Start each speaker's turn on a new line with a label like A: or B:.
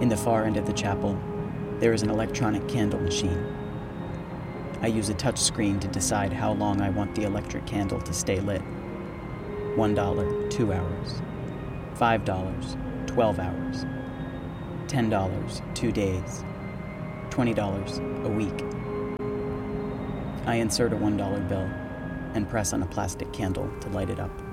A: In the far end of the chapel, there is an electronic candle machine. I use a touch screen to decide how long I want the electric candle to stay lit. $1, 2 hours. $5, 12 hours. $10, 2 days. $20, a week. I insert a $1 bill and press on a plastic candle to light it up.